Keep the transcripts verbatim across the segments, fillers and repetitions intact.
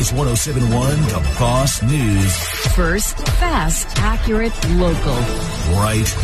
It's one oh seven point one The Boss News. First, fast, accurate, local. Right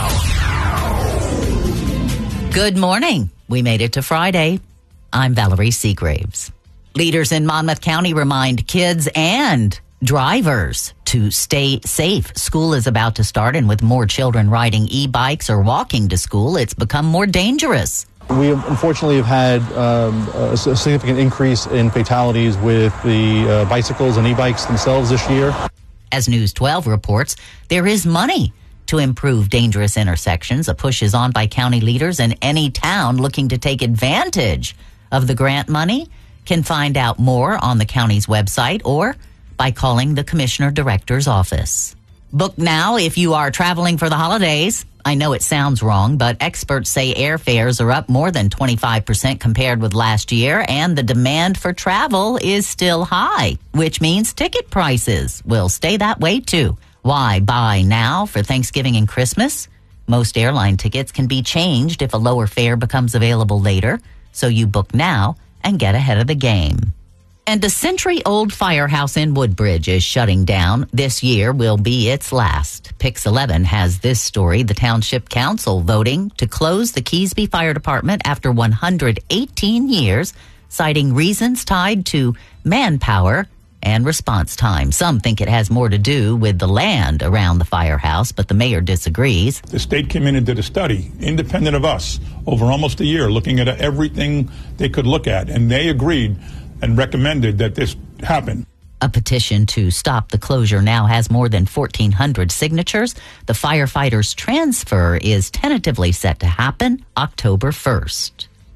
now. Good morning. We made it to Friday. I'm Valerie Seagraves. Leaders in Monmouth County remind kids and drivers to stay safe. School is about to start, and with more children riding e-bikes or walking to school, it's become more dangerous. We unfortunately have had um, a significant increase in fatalities with the uh, bicycles and e-bikes themselves this year. As News twelve reports, there is money to improve dangerous intersections. A push is on by county leaders, and any town looking to take advantage of the grant money can find out more on the county's website or by calling the Commissioner Director's office. Book now if you are traveling for the holidays. I know it sounds wrong, but experts say airfares are up more than twenty-five percent compared with last year, and the demand for travel is still high, which means ticket prices will stay that way too. Why buy now for Thanksgiving and Christmas? Most airline tickets can be changed if a lower fare becomes available later, so you book now and get ahead of the game. And a century-old firehouse in Woodbridge is shutting down. This year will be its last. Pix eleven has this story. The Township Council voting to close the Keesby Fire Department after one hundred eighteen years, citing reasons tied to manpower and response time. Some think it has more to do with the land around the firehouse, but the mayor disagrees. The state came in and did a study, independent of us, over almost a year, looking at everything they could look at, and they agreed and recommended that this happen. A petition to stop the closure now has more than fourteen hundred signatures. The firefighters' transfer is tentatively set to happen October first.